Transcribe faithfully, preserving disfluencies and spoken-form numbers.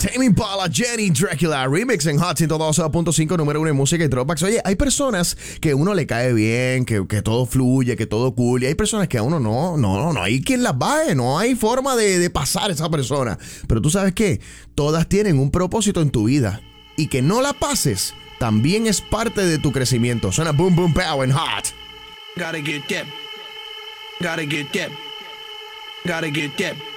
Tame Impala, Jenny Dracula Remix en Hot ciento dos punto cinco, número uno en música y dropbacks. Oye, hay personas que a uno le cae bien, que, que todo fluye, que todo cool, y hay personas que a uno no, no, no hay quien las baje, no hay forma de, de pasar esa persona. Pero tú sabes qué, todas tienen un propósito en tu vida, y que no la pases también es parte de tu crecimiento. Suena Boom Boom Pow en Hot. Gotta get that. Gotta get that. Gotta get that.